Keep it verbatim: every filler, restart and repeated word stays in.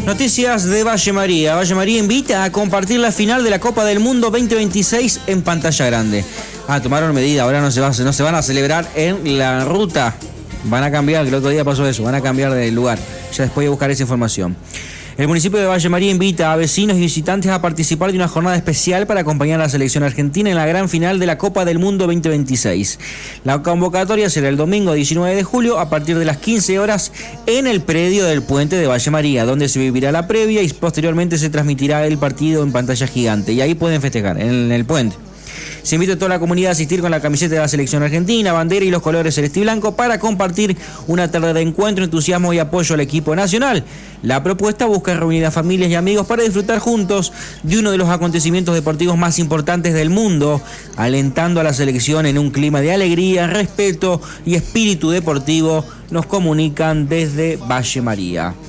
Noticias de Valle María. Valle María invita a compartir la final de la Copa del Mundo veinte veintiséis en pantalla grande. Ah, tomaron medida, ahora no se, va, no se van a celebrar en la ruta. Van a cambiar, que el otro día pasó eso, van a cambiar de lugar. Ya después voy a buscar esa información. El municipio de Valle María invita a vecinos y visitantes a participar de una jornada especial para acompañar a la selección argentina en la gran final de la Copa del Mundo veinte veintiséis. La convocatoria será el domingo diecinueve de julio a partir de las quince horas en el predio del puente de Valle María, donde se vivirá la previa y posteriormente se transmitirá el partido en pantalla gigante. Y ahí pueden festejar, en el puente. Se invita a toda la comunidad a asistir con la camiseta de la selección argentina, bandera y los colores celeste y blanco para compartir una tarde de encuentro, entusiasmo y apoyo al equipo nacional. La propuesta busca reunir a familias y amigos para disfrutar juntos de uno de los acontecimientos deportivos más importantes del mundo, alentando a la selección en un clima de alegría, respeto y espíritu deportivo, nos comunican desde Valle María.